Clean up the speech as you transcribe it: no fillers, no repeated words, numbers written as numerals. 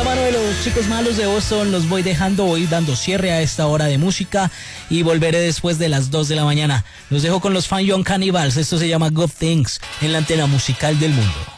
mano de los Chicos Malos de Boston los voy dejando, voy dando cierre a esta hora de música y volveré después de las 2 de la mañana. Los dejo con los Fun Young Cannibals, esto se llama Good Things en la antena musical del mundo.